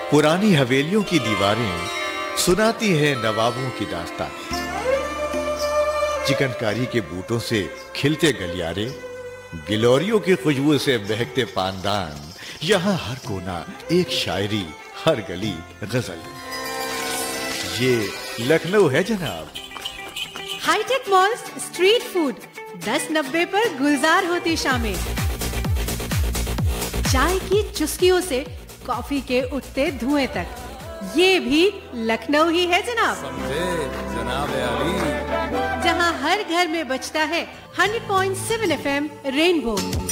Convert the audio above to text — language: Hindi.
पुरानी हवेलियों की दीवारें सुनाती है नवाबों की दास्तान। चिकनकारी के बूटों से खिलते गलियारे, गिलोरियों की खुशबू से महकते पानदान, यहाँ हर कोना एक शायरी, हर गली गजल। ये लखनऊ है जनाब। हाईटेक मॉल्स स्ट्रीट फूड 10-90 पर गुलजार होती शामें। चाय की चुस्कियों से कॉफी के उठते धुएं तक, ये भी लखनऊ ही है जनाब। समझे जनाब अली। जहां हर घर में बजता है 100.7 FM रेनबो।